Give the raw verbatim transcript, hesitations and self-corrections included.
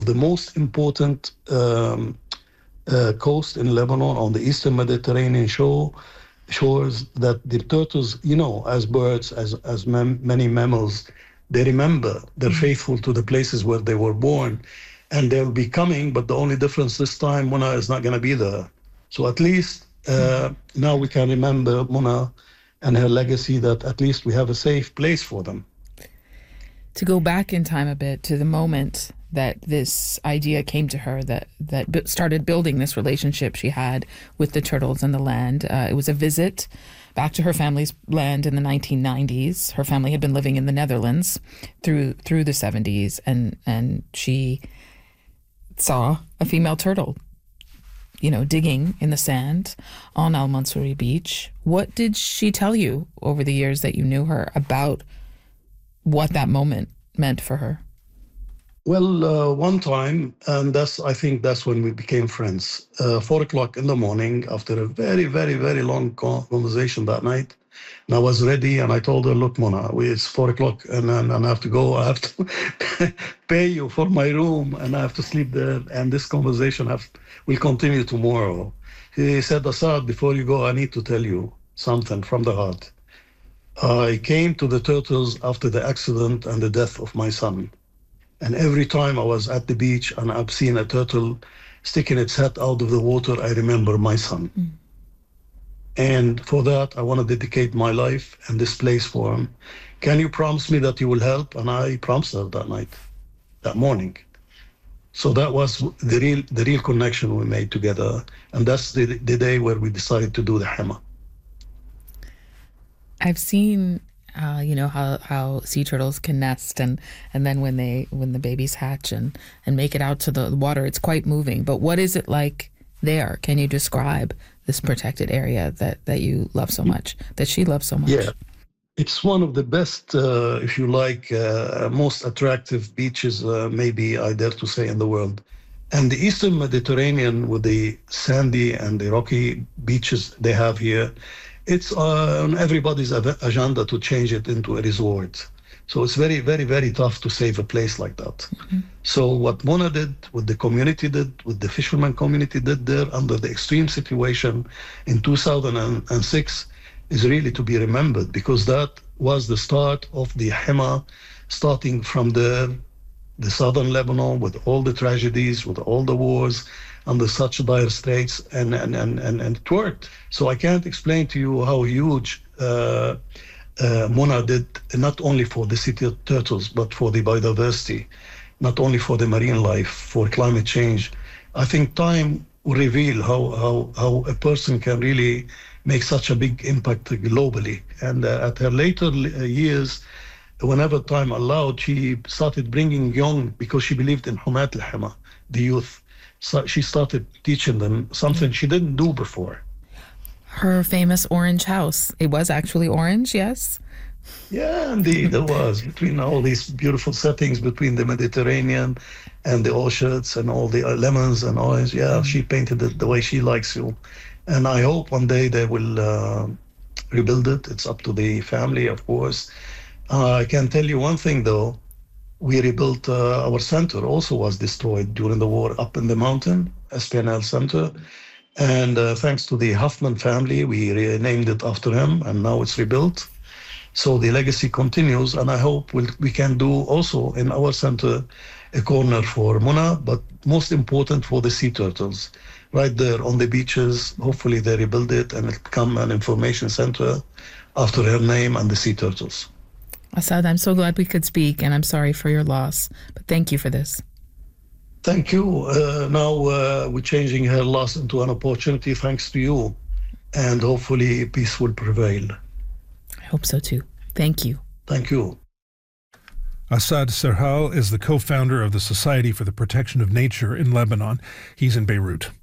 The most important um, uh, coast in Lebanon on the eastern Mediterranean shore, shores that the turtles, you know, as birds, as as mem- many mammals, they remember. They're faithful to the places where they were born, and they'll be coming. But the only difference this time, Muna is not going to be there. So at least uh, now we can remember Muna and her legacy. That at least we have a safe place for them. To go back in time a bit to the moment that this idea came to her, that that b- started building this relationship she had with the turtles and the land. Uh, it was a visit back to her family's land in the nineteen nineties. Her family had been living in the Netherlands through through the seventies, and and she saw a female turtle, you know, digging in the sand on Al Mansouri Beach. What did she tell you over the years that you knew her about what that moment meant for her? Well, uh, one time, and that's I think that's when we became friends. Uh, four o'clock in the morning, after a very, very, very long co- conversation that night, and I was ready, and I told her, "Look, Mona, we, it's four o'clock, and, and and I have to go. I have to pay you for my room, and I have to sleep there. And this conversation have will continue tomorrow." He said, "Assad, before you go, I need to tell you something from the heart. I came to the turtles after the accident and the death of my son. And every time I was at the beach and I've seen a turtle sticking its head out of the water, I remember my son. Mm. And for that, I want to dedicate my life and this place for him. Can you promise me that you will help?" And I promised her that night, that morning. So that was the real the real connection we made together. And that's the, the day where we decided to do the Hema. I've seen, uh, you know, how, how sea turtles can nest, and, and then when they when the babies hatch and, and make it out to the water, it's quite moving. But what is it like there? Can you describe this protected area that, that you love so much, that she loves so much? Yeah, it's one of the best, uh, if you like, uh, most attractive beaches, uh, maybe I dare to say, in the world. And the Eastern Mediterranean, with the sandy and the rocky beaches they have here, it's uh, on everybody's agenda to change it into a resort. So it's very, very, very tough to save a place like that. Mm-hmm. So what Mona did, what the community did, what the fisherman community did there under the extreme situation in two thousand six is really to be remembered, because that was the start of the Hema, starting from the, the southern Lebanon with all the tragedies, with all the wars, under such dire straits, and, and, and, and, and it worked. So I can't explain to you how huge uh, uh, Mona did, not only for the city of turtles, but for the biodiversity, not only for the marine life, for climate change. I think time will reveal how, how, how a person can really make such a big impact globally. And uh, at her later years, whenever time allowed, she started bringing young, because she believed in Humat al-Hema, the youth. So she started teaching them something she didn't do before. Her famous orange house. It was actually orange, yes? Yeah, indeed, it was. Between all these beautiful settings, between the Mediterranean and the orchards and all the lemons and orange. Yeah, mm-hmm. She painted it the way she likes you. And I hope one day they will uh, rebuild it. It's up to the family, of course. Uh, I can tell you one thing, though. We rebuilt uh, our center, also was destroyed during the war up in the mountain, S P N L Center. And uh, thanks to the Huffman family, we renamed it after him, and now it's rebuilt. So the legacy continues, and I hope we'll, we can do also in our center a corner for Mona, but most important for the sea turtles. Right there on the beaches, hopefully they rebuild it and it'll become an information center after her name and the sea turtles. Assad, I'm so glad we could speak, and I'm sorry for your loss, but thank you for this. Thank you. Uh, now uh, we're changing her loss into an opportunity thanks to you, and hopefully peace will prevail. I hope so too. Thank you. Thank you. Assad Serhal is the co-founder of the Society for the Protection of Nature in Lebanon. He's in Beirut.